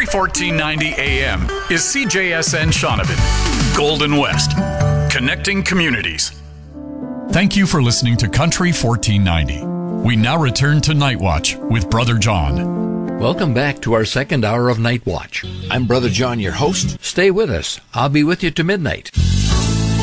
1490 AM is CJSN Shaunavon, Golden West, connecting communities. Thank you for listening to Country 1490. We now return to Night Watch with Brother John. Welcome back to our second hour of Night Watch. I'm Brother John, your host. Stay with us. I'll be with you to midnight.